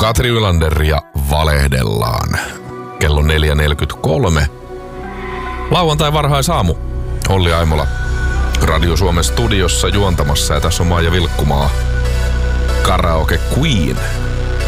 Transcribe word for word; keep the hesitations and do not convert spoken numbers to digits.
Katri Ylander ja Valehdellaan. Kello neljä neljäkymmentäkolme. Lauantai varhaisaamu. Olli Aimola Radio Suomen studiossa juontamassa ja tässä on Maija Vilkkumaa. Karaoke Queen.